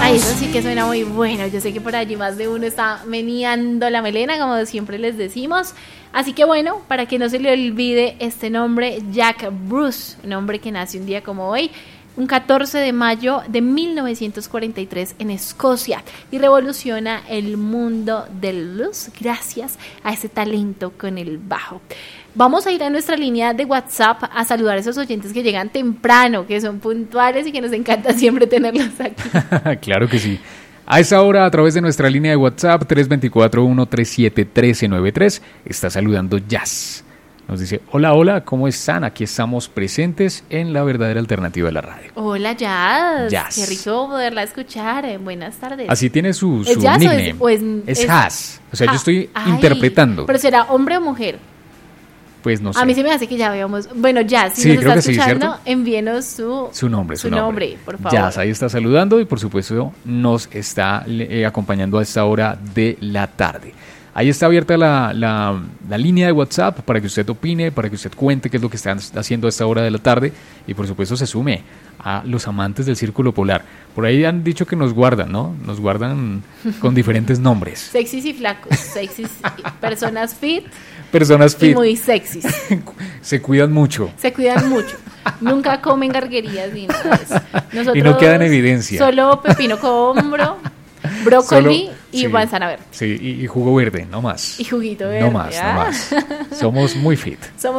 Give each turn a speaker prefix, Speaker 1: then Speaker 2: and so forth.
Speaker 1: Ay, eso sí que suena muy bueno. Yo sé que por allí más de uno está meneando la melena, como siempre les decimos. Así que bueno, para que no se le olvide este nombre, Jack Bruce, un hombre que nace un día como hoy, un 14 de mayo de 1943 en Escocia, y revoluciona el mundo del blues gracias a ese talento con el bajo. Vamos a ir a nuestra línea de WhatsApp a saludar a esos oyentes que llegan temprano, que son puntuales y que nos encanta siempre tenerlos aquí.
Speaker 2: Claro que sí. A esa hora, a través de nuestra línea de WhatsApp 324-137-1393, está saludando Jazz. Nos dice, hola, ¿cómo están? Aquí estamos presentes en la verdadera alternativa de la radio.
Speaker 1: Hola, Jazz.
Speaker 2: Jazz.
Speaker 1: Qué rico poderla escuchar. Buenas tardes.
Speaker 2: Así tiene su
Speaker 1: Jazz
Speaker 2: nickname.
Speaker 1: Es
Speaker 2: Jazz. O sea, yo estoy interpretando.
Speaker 1: ¿Pero será hombre o mujer?
Speaker 2: Pues no sé.
Speaker 1: A mí se me hace que ya veamos. Bueno, Jazz, si
Speaker 2: sí,
Speaker 1: nos está escuchando,
Speaker 2: sí,
Speaker 1: envíenos su nombre, por favor.
Speaker 2: Jazz, ahí está saludando y por supuesto nos está acompañando a esta hora de la tarde. Ahí está abierta la línea de WhatsApp para que usted opine, para que usted cuente qué es lo que están haciendo a esta hora de la tarde y por supuesto se sume a los amantes del Círculo Polar. Por ahí han dicho que nos guardan, ¿no? Nos guardan con diferentes nombres.
Speaker 1: Sexys y flacos, personas fit
Speaker 2: y
Speaker 1: muy sexys.
Speaker 2: Se cuidan mucho.
Speaker 1: Nunca comen garguerías ni nada de eso. Nosotros
Speaker 2: y no queda en evidencia.
Speaker 1: Solo pepino combro, brócoli y manzana verde.
Speaker 2: Sí, y jugo verde, no más.
Speaker 1: Y juguito verde.
Speaker 2: No más. Somos muy fit.